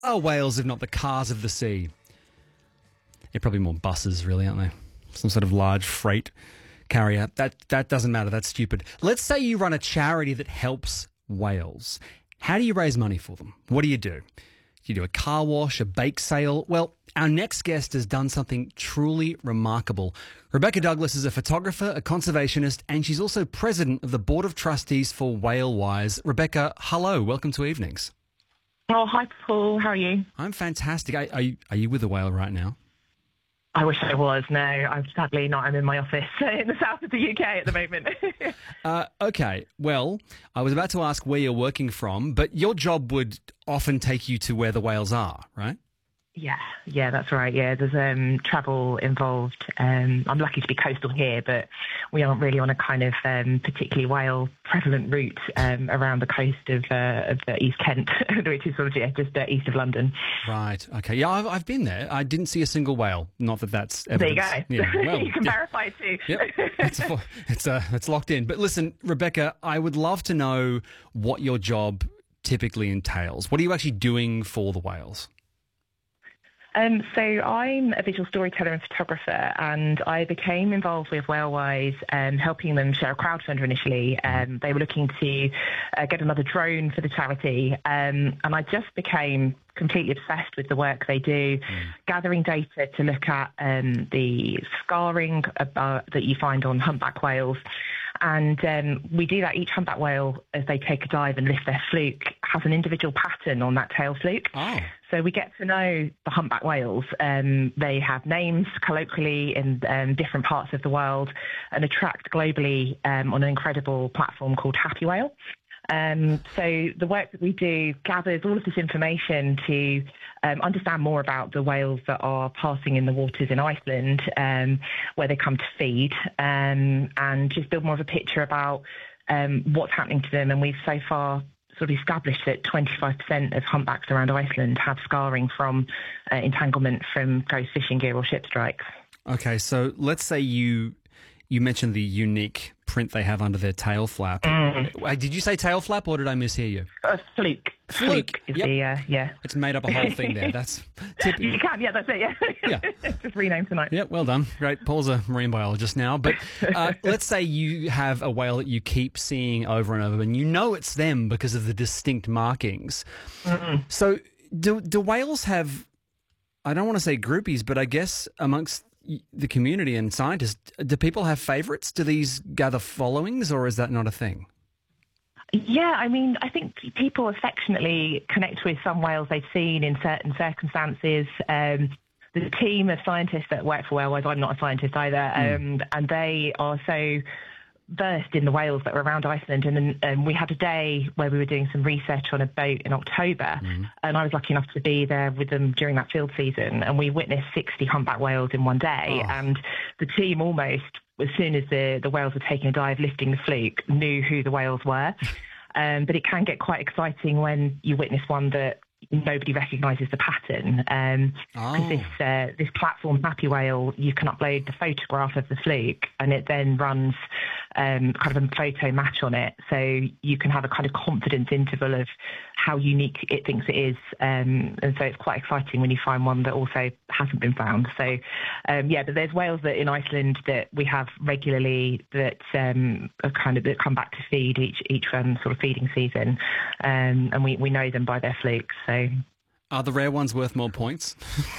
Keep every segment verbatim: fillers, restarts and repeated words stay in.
are whales if not the cars of the sea? They're probably more buses, really, aren't they? Some sort of large freight carrier. That that doesn't matter. That's stupid. Let's say you run a charity that helps whales. How do you raise money for them? What do you do? You do a car wash, a bake sale? Well, our next guest has done something truly remarkable. Rebecca Douglas is a photographer, a conservationist, and she's also president of the Board of Trustees for WhaleWise. Rebecca, hello. Welcome to Evenings. Oh, hi, Paul. How are you? I'm fantastic. Are, are, you, are you with a whale right now? I wish I was. No, I'm sadly not. I'm in my office in the south of the U K at the moment. uh, okay. Well, I was about to ask where you're working from, but your job would often take you to where the whales are, right? Yeah, yeah, that's right. Yeah, there's um, travel involved. Um, I'm lucky to be coastal here, but we aren't really on a kind of um, particularly whale prevalent route um, around the coast of, uh, of uh, East Kent, which is sort of yeah, just uh, east of London. Right. Okay. Yeah, I've, I've been there. I didn't see a single whale. Not that that's evidence. There you go. Yeah, well, you can yeah. verify it too. Yep. It's it's uh, it's locked in. But listen, Rebecca, I would love to know what your job typically entails. What are you actually doing for the whales? Um, so I'm a visual storyteller and photographer, and I became involved with WhaleWise, um, helping them share a crowdfunder initially. Um, they were looking to uh, get another drone for the charity, um, and I just became completely obsessed with the work they do, mm. gathering data to look at um, the scarring about, that you find on humpback whales. And um, we do that. Each humpback whale, as they take a dive and lift their fluke, has an individual pattern on that tail fluke. Oh. So we get to know the humpback whales. Um, they have names colloquially in um, different parts of the world and attract globally um, on an incredible platform called Happy Whale. Um, so the work that we do gathers all of this information to um, understand more about the whales that are passing in the waters in Iceland, um, where they come to feed, um, and just build more of a picture about um, what's happening to them. And we've so far sort of established that twenty-five percent of humpbacks around Iceland have scarring from uh, entanglement from ghost fishing gear or ship strikes. Okay, so let's say you you mentioned the unique print they have under their tail flap. Mm. Did you say tail flap, or did I mishear you? Uh, fluke. Fluke. Fluke is Yep. the, uh, yeah. It's made up a whole thing there. That's typical. You can, yeah, that's it, yeah. Yeah. Just renamed tonight. Yeah, well done. Great. Paul's a marine biologist now. But uh, let's say you have a whale that you keep seeing over and over, and you know it's them because of the distinct markings. Mm-mm. So do, do whales have, I don't want to say groupies, but I guess amongst the community and scientists, do people have favourites? Do these gather followings, or is that not a thing? Yeah, I mean, I think people affectionately connect with some whales they've seen in certain circumstances. Um, the team of scientists that work for WhaleWise, I'm not a scientist either, mm. um, and they are so versed in the whales that were around Iceland. And then um, we had a day where we were doing some research on a boat in October, mm. and I was lucky enough to be there with them during that field season, and we witnessed sixty humpback whales in one day. Oh. And the team almost, as soon as the, the whales were taking a dive, lifting the fluke, knew who the whales were. um, but it can get quite exciting when you witness one that nobody recognises the pattern. Um, oh. this uh, this platform, Happy Whale, you can upload the photograph of the fluke, and it then runs um, kind of a photo match on it. So you can have a kind of confidence interval of how unique it thinks it is. Um, and so it's quite exciting when you find one that also hasn't been found. So, um, yeah, but there's whales that in Iceland that we have regularly that um, are kind of that come back to feed each each um, sort of feeding season, um, and we, we know them by their flukes. So, are the rare ones worth more points?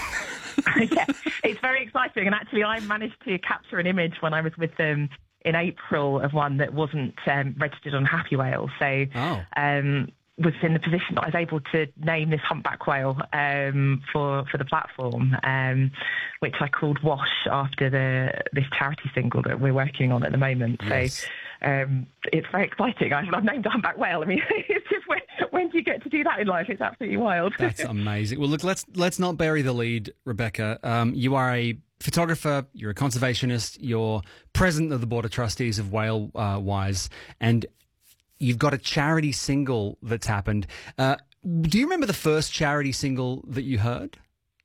Yeah, it's very exciting. And actually, I managed to capture an image when I was with them in April of one that wasn't um, registered on Happy Whale. So, oh. um, was in the position that I was able to name this humpback whale um, for for the platform, um, which I called Wash after the this charity single that we're working on at the moment. Yes. So um, it's very exciting. I've, I've named a humpback whale. I mean, it's just when, when do you get to do that in life? It's absolutely wild. That's amazing. Well, look, let's let's not bury the lead, Rebecca. Um, you are a photographer, you're a conservationist, you're president of the Board of Trustees of WhaleWise, and you've got a charity single that's happened. Uh, do you remember the first charity single that you heard?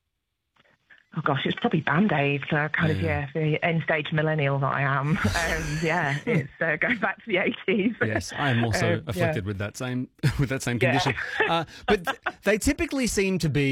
Oh, gosh, it's probably Band-Aid, uh, kind yeah. of, yeah, the end-stage millennial that I am. Um, yeah, it's uh, going back to the eighties. Yes, I am also um, afflicted yeah. with that same with that same condition. Yeah. uh, but th- they typically seem to be